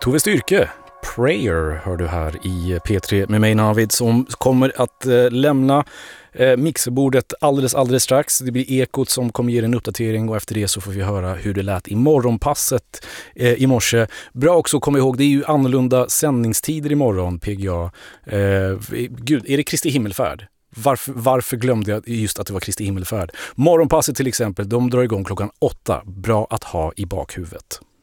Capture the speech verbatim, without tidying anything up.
Tove Styrke, Prayer, hör du här i P tre med mig Navid, som kommer att eh, lämna eh, mixerbordet alldeles, alldeles strax. Det blir Ekot som kommer ge en uppdatering och efter det så får vi höra hur det lät i morgonpasset eh, i morse. Bra också att komma ihåg, det är ju annorlunda sändningstider imorgon, P G A. Eh, gud, är det Kristi himmelfärd? Varför, varför glömde jag just att det var Kristi himmelfärd? Morgonpasset till exempel, de drar igång klockan åtta. Bra att ha i bakhuvudet.